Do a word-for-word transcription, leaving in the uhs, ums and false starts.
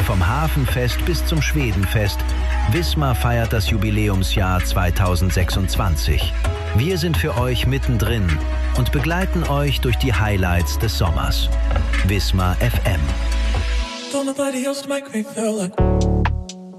Vom Hafenfest bis zum Schwedenfest, Wismar feiert das Jubiläumsjahr zweitausendsechsundzwanzig. Wir sind für euch mittendrin und begleiten euch durch die Highlights des Sommers. Wismar F M. Don't nobody else make me feel like